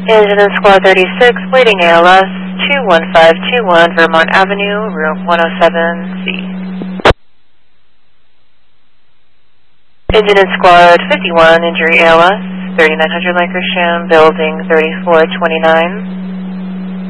Engine in Squad 36, waiting ALS 21521 Vermont Avenue, room 107C. Engine in Squad 51, injury ALS 3900 Lancashire, building 3429.